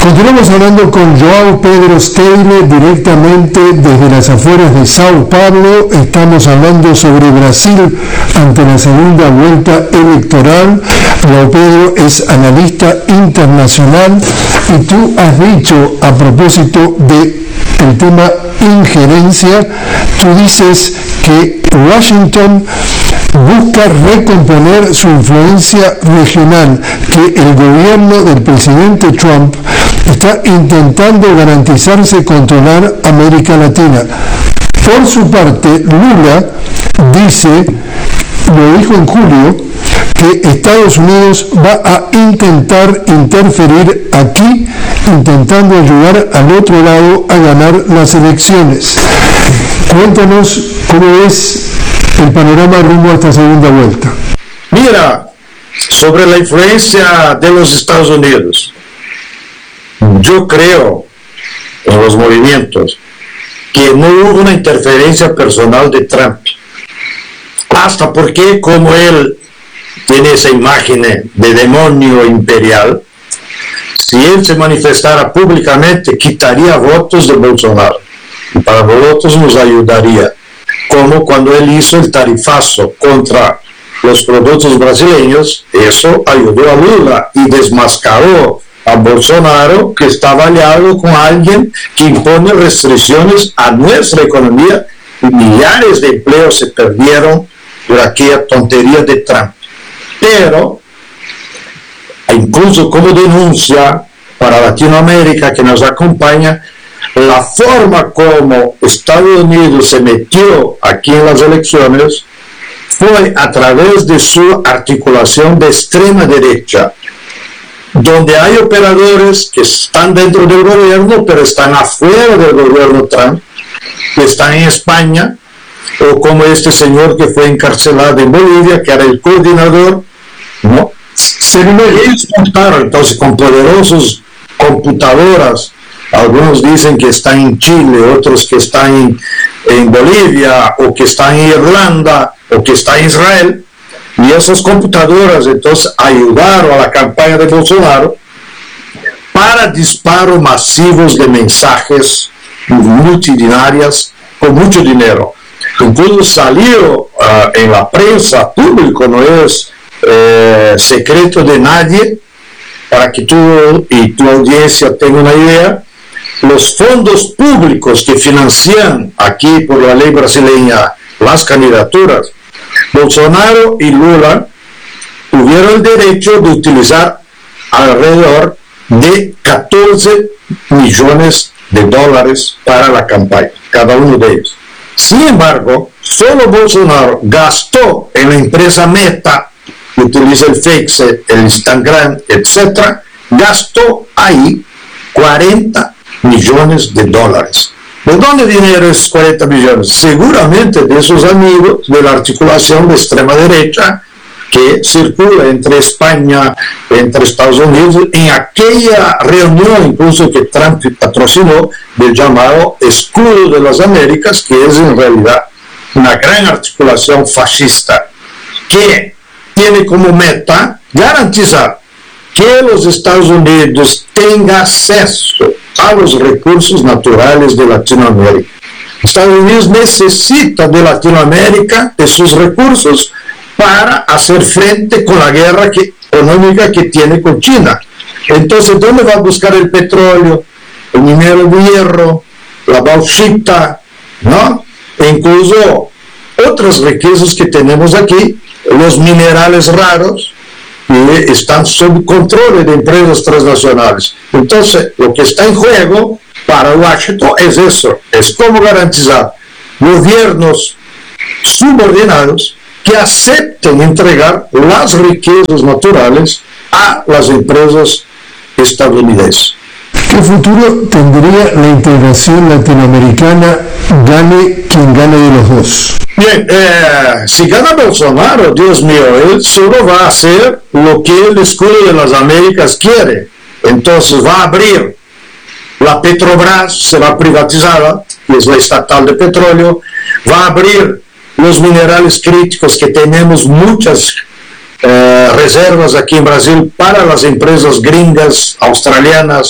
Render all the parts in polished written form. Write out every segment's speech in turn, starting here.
Continuamos hablando con João Pedro Steile directamente desde las afueras de Sao Paulo. Estamos hablando sobre Brasil ante la segunda vuelta electoral. João Pedro es analista internacional y tú has dicho a propósito del tema injerencia, tú dices que Washington busca recomponer su influencia regional, que el gobierno del presidente Trump está intentando garantizarse controlar América Latina. Por su parte, Lula dice, lo dijo en julio, que Estados Unidos va a intentar interferir aquí, intentando ayudar al otro lado a ganar las elecciones. Cuéntanos cómo es el panorama rumbo a esta segunda vuelta. Mira, sobre la influencia de los Estados Unidos, yo creo en los movimientos que no hubo una interferencia personal de Trump, hasta porque como él tiene esa imagen de demonio imperial, si él se manifestara públicamente quitaría votos de Bolsonaro y para nosotros nos ayudaría, como cuando él hizo el tarifazo contra los productos brasileños. Eso ayudó a Lula y desmascaró a Bolsonaro, que estaba aliado con alguien que impone restricciones a nuestra economía, y millares de empleos se perdieron por aquella tontería de Trump. Pero incluso como denuncia para Latinoamérica que nos acompaña, la forma como Estados Unidos se metió aquí en las elecciones fue a través de su articulación de extrema derecha, donde hay operadores que están dentro del gobierno, pero están afuera del gobierno Trump, que están en España, o como este señor que fue encarcelado en Bolivia, que era el coordinador, ¿no? Ellos contaron entonces con poderosos computadoras. Algunos dicen que están en Chile, otros que están en Bolivia, o que están en Irlanda, o que están en Israel. Y esas computadoras entonces ayudaron a la campaña de Bolsonaro para disparos masivos de mensajes multitudinarias con mucho dinero. Incluso salió en la prensa público, no es secreto de nadie, para que tú y tu audiencia tengan una idea. Los fondos públicos que financian aquí por la ley brasileña las candidaturas, Bolsonaro y Lula tuvieron el derecho de utilizar alrededor de 14 millones de dólares para la campaña, cada uno de ellos. Sin embargo, solo Bolsonaro gastó en la empresa Meta, que utiliza el Facebook, el Instagram, etc., gastó ahí 40 millones de dólares. ¿De dónde vinieron esos 40 millones? Seguramente de sus amigos de la articulación de extrema derecha que circula entre España, entre Estados Unidos, en aquella reunión incluso que Trump patrocinó del llamado Escudo de las Américas, que es en realidad una gran articulación fascista que tiene como meta garantizar que los Estados Unidos tengan acceso a los recursos naturales de Latinoamérica. Estados Unidos necesita de Latinoamérica, de sus recursos, para hacer frente con la guerra económica que tiene con China. Entonces, ¿dónde va a buscar el petróleo, el minero de hierro, la bauxita, ¿no? E incluso otras riquezas que tenemos aquí, los minerales raros, que están sob control de empresas transnacionales. Entonces, lo que está en juego para Washington es eso, es cómo garantizar gobiernos subordinados que acepten entregar las riquezas naturales a las empresas estadounidenses. ¿Qué futuro tendría la integración latinoamericana, gane quien gane de los dos? Bien, si gana Bolsonaro, Dios mío, él solo va a hacer lo que el Escudo de las Américas quiere. Entonces va a abrir la Petrobras, será privatizada, que es la estatal de petróleo, va a abrir los minerales críticos, que tenemos muchas reservas aquí en Brasil para las empresas gringas, australianas,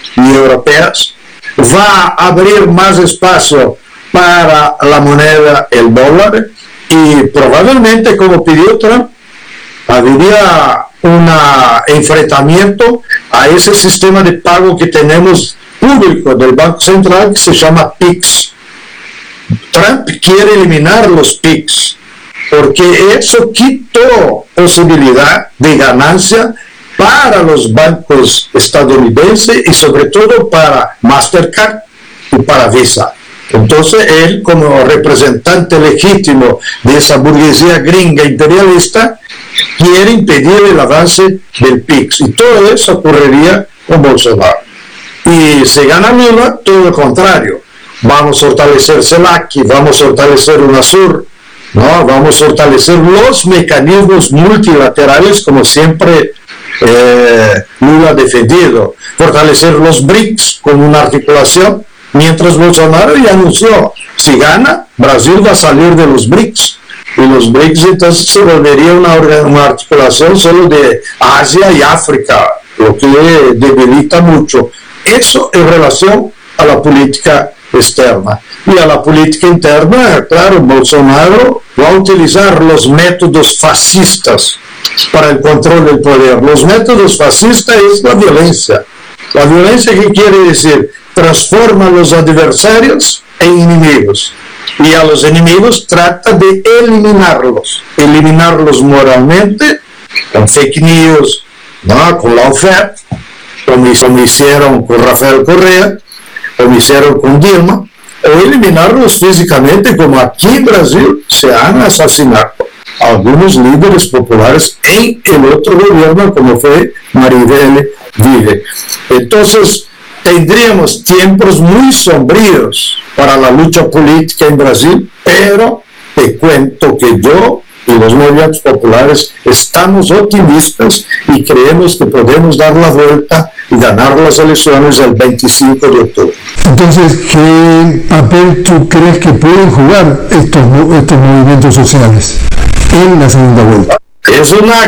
y europeas, va a abrir más espacio para la moneda, el dólar, y probablemente, como pidió Trump, habría un enfrentamiento a ese sistema de pago que tenemos público del Banco Central que se llama PIX. Trump quiere eliminar los PIX porque eso quitó posibilidad de ganancia para los bancos estadounidenses y sobre todo para Mastercard y para Visa. Entonces él, como representante legítimo de esa burguesía gringa imperialista, quiere impedir el avance del PIX. Y todo eso ocurriría con Bolsonaro. Y si gana Lula, todo lo contrario. Vamos a fortalecer CELAC, vamos a fortalecer UNASUR, ¿no? Vamos a fortalecer los mecanismos multilaterales, como siempre Lula ha defendido. Fortalecer los BRICS con una articulación, mientras Bolsonaro ya anunció, si gana, Brasil va a salir de los BRICS. Y los BRICS entonces se volvería una articulación solo de Asia y África, lo que debilita mucho. Eso en relación a la política externa. Y a la política interna, claro, Bolsonaro va a utilizar los métodos fascistas para el control del poder. Los métodos fascistas es la violencia. La violencia, ¿qué quiere decir? Transforma a los adversarios en enemigos. Y a los enemigos trata de eliminarlos moralmente, con fake news, ¿no? Con la oferta, como hicieron con Rafael Correa, como hicieron con Dilma, o eliminarlos físicamente, como aquí en Brasil se han asesinado algunos líderes populares en el otro gobierno, como fue Maribel Vive. Entonces, tendríamos tiempos muy sombríos para la lucha política en Brasil, pero te cuento que yo y los movimientos populares estamos optimistas y creemos que podemos dar la vuelta y ganar las elecciones el 25 de octubre. Entonces, ¿qué papel tú crees que pueden jugar estos movimientos sociales en la segunda vuelta? Es una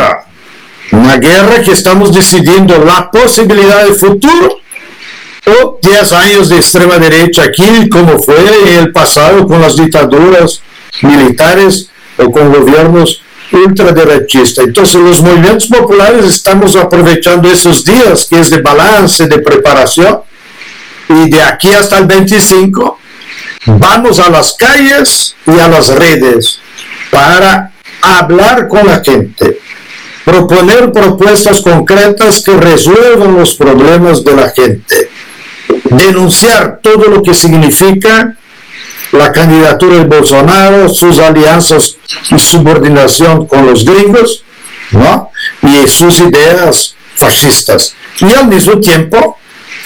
guerra que estamos decidiendo la posibilidad de futuro o 10 años de extrema derecha aquí, como fue en el pasado con las dictaduras militares o con gobiernos ultraderechistas. Entonces los movimientos populares estamos aprovechando esos días que es de balance, de preparación, y de aquí hasta el 25 vamos a las calles y a las redes para hablar con la gente, proponer propuestas concretas que resuelvan los problemas de la gente, denunciar todo lo que significa la candidatura de Bolsonaro, sus alianzas y subordinación con los gringos, ¿no? Y sus ideas fascistas. Y al mismo tiempo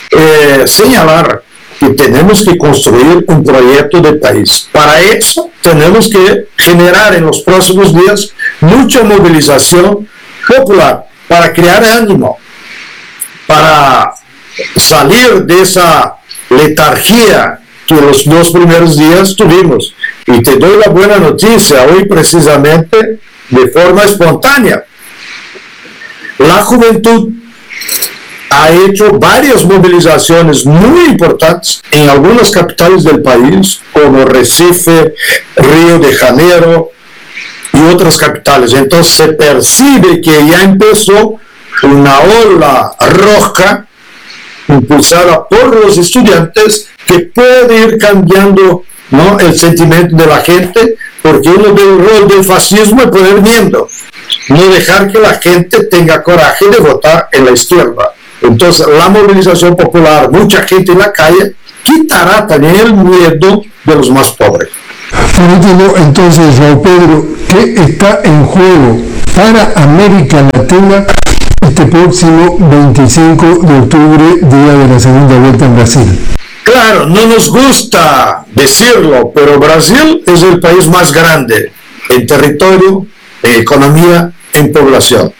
señalar que tenemos que construir un proyecto de país. Para eso tenemos que generar en los próximos días mucha movilización popular para crear ánimo, para salir de esa letargía que los 2 primeros días tuvimos. Y te doy la buena noticia, hoy precisamente de forma espontánea, la juventud ha hecho varias movilizaciones muy importantes en algunas capitales del país, como Recife, Río de Janeiro y otras capitales. Entonces se percibe que ya empezó una ola roja impulsada por los estudiantes que puede ir cambiando, ¿no?, el sentimiento de la gente, porque uno ve el rol del fascismo y poner miedo, no dejar que la gente tenga coraje de votar en la izquierda. Entonces la movilización popular, mucha gente en la calle, quitará también el miedo de los más pobres. Por último, entonces, João Pedro, ¿qué está en juego para América Latina este próximo 25 de octubre, día de la segunda vuelta en Brasil? Claro, no nos gusta decirlo, pero Brasil es el país más grande en territorio, en economía, en población.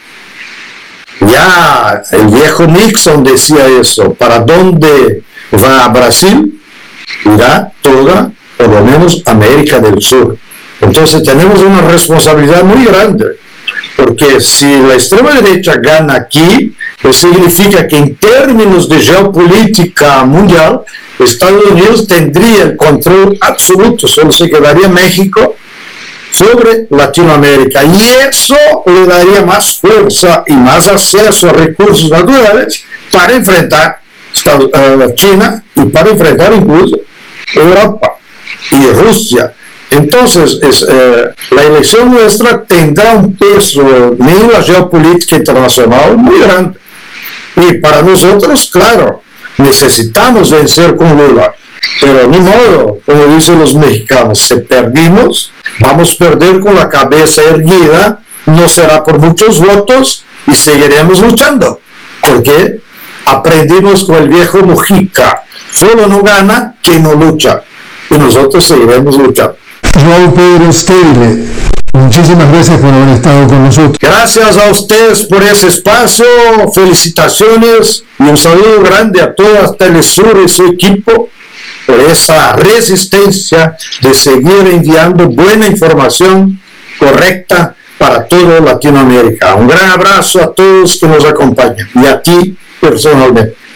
Ya el viejo Nixon decía eso: para dónde va Brasil, irá toda, por lo menos, América del Sur. Entonces tenemos una responsabilidad muy grande, porque si la extrema derecha gana aquí, Eso significa que en términos de geopolítica mundial, Estados Unidos tendría el control absoluto, solo se quedaría México sobre Latinoamérica, y eso le daría más fuerza y más acceso a recursos naturales para enfrentar China y para enfrentar incluso Europa y Rusia. Entonces, la elección nuestra tendrá un peso en la geopolítica internacional muy grande. Y para nosotros, claro, necesitamos vencer con Lula, pero ni modo, como dicen los mexicanos, si perdimos, vamos a perder con la cabeza erguida, no será por muchos votos y seguiremos luchando, porque aprendimos con el viejo Mujica, solo no gana quien no lucha, y nosotros seguiremos luchando. João Pedro Steile, muchísimas gracias por haber estado con nosotros. Gracias a ustedes por ese espacio, felicitaciones y un saludo grande a toda Telesur y su equipo por esa resistencia de seguir enviando buena información correcta para toda Latinoamérica. Un gran abrazo a todos que nos acompañan y a ti personalmente.